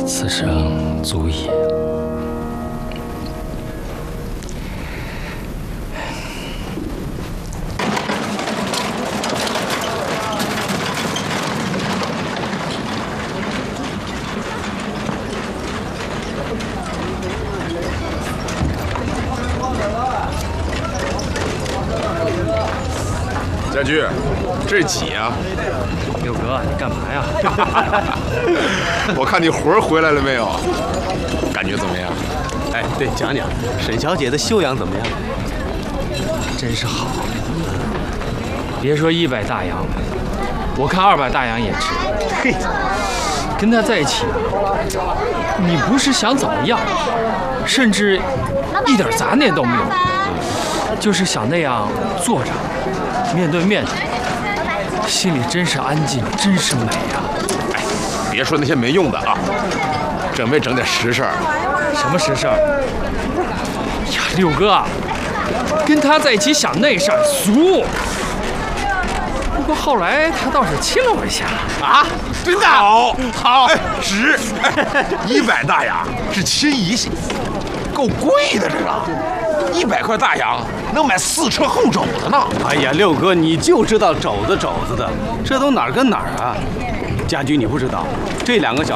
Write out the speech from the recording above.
此生足矣。 家驹，这是几啊？ 六哥，你干嘛呀？ 我看你魂儿回来了没有？感觉怎么样？ 哎，对，讲讲沈小姐的修养怎么样？ 真是好。别说100大洋，我看200大洋也值。 嘿， 跟他在一起，你不是想怎么样，甚至一点杂念都没有，就是想那样坐着，面对面的，心里真是安静，真是美啊！ 哎，别说那些没用的啊，整没整点实事儿？ 什么实事儿？呀，六哥，跟他在一起想那事儿俗。不过后来他倒是亲了我一下啊，真的？好，哎，值，100大洋是亲一下，够贵的这个，100块大洋能买4车后肘子呢。 哎呀，六哥，你就知道肘子的，这都哪儿跟哪儿啊？家驹，你不知道，这2个小